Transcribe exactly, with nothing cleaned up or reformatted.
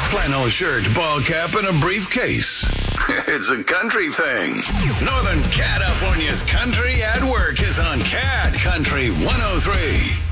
Flannel shirt, ball cap, and a briefcase. It's a country thing. Northern California's Country at Work is on Cat Country one oh three.